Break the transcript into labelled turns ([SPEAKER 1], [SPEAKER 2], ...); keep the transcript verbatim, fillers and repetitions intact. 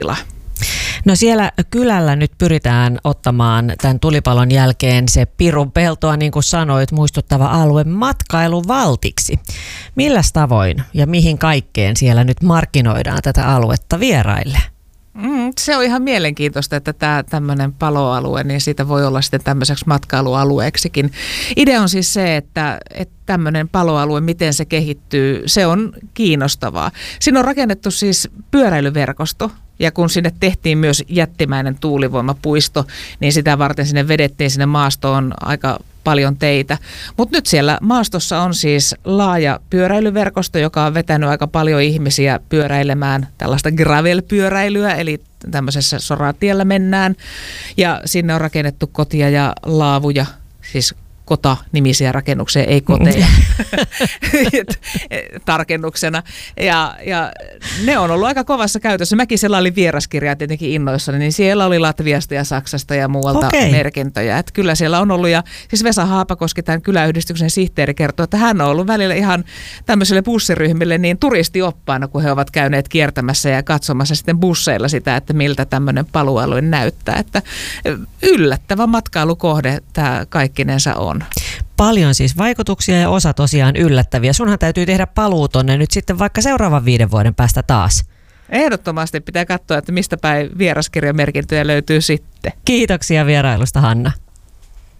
[SPEAKER 1] No siellä kylällä nyt pyritään ottamaan tämän tulipalon jälkeen se Pirun peltoa, niin kuin sanoit, muistuttava alue matkailuvaltiksi. Milläs tavoin ja mihin kaikkeen siellä nyt markkinoidaan tätä aluetta vieraille?
[SPEAKER 2] Mm, se on ihan mielenkiintoista, että tämä tämmöinen paloalue, niin siitä voi olla sitten tämmöiseksi matkailualueeksikin. Idea on siis se, että, että tämmöinen paloalue, miten se kehittyy, se on kiinnostavaa. Siinä on rakennettu siis pyöräilyverkosto. Ja kun sinne tehtiin myös jättimäinen tuulivoimapuisto, niin sitä varten sinne vedettiin sinne maastoon aika paljon teitä. Mutta nyt siellä maastossa on siis laaja pyöräilyverkosto, joka on vetänyt aika paljon ihmisiä pyöräilemään tällaista gravel-pyöräilyä, eli tämmöisessä soratiellä mennään. Ja sinne on rakennettu kotia ja laavuja, siis kota-nimisiä rakennuksia, ei koteja tarkennuksena. Ja, ja ne on ollut aika kovassa käytössä. Mäkin selailin vieraskirjaa tietenkin innoissani, niin siellä oli Latviasta ja Saksasta ja muualta okay. merkintöjä. Että kyllä siellä on ollut, ja siis Vesa Haapakoski, tämän kyläyhdistyksen sihteeri, kertoo, että hän on ollut välillä ihan tämmöiselle bussiryhmille niin turistioppaana, kun he ovat käyneet kiertämässä ja katsomassa sitten busseilla sitä, että miltä tämmöinen palualue näyttää. Että yllättävä matkailukohde tämä kaikkinensa on.
[SPEAKER 1] Paljon siis vaikutuksia ja osa tosiaan yllättäviä. Sunhan täytyy tehdä paluu tonne nyt sitten vaikka seuraavan viiden vuoden päästä taas.
[SPEAKER 2] Ehdottomasti pitää katsoa, että mistä päin vieraskirjamerkintöjä löytyy sitten.
[SPEAKER 1] Kiitoksia vierailusta, Hanna.